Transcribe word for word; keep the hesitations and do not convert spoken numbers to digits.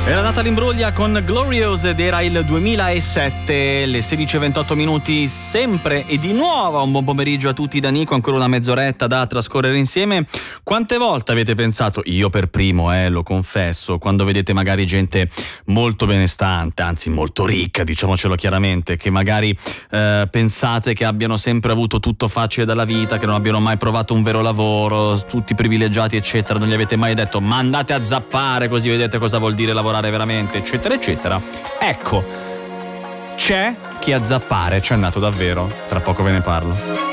Era Natalie Imbruglia con Glorious ed era il duemilasette, le sedici e ventotto minuti, sempre e di nuovo un buon pomeriggio a tutti da Nico, ancora una mezz'oretta da trascorrere insieme. Quante volte avete pensato, io per primo, eh, lo confesso, quando vedete magari gente molto benestante, anzi molto ricca, diciamocelo chiaramente, che magari eh, pensate che abbiano sempre avuto tutto facile dalla vita, che non abbiano mai provato un vero lavoro, tutti privilegiati eccetera, non gli avete mai detto ma andate a zappare così vedete cosa vuol dire lavorare veramente eccetera eccetera. Ecco, c'è chi a zappare ci è andato davvero, tra poco ve ne parlo.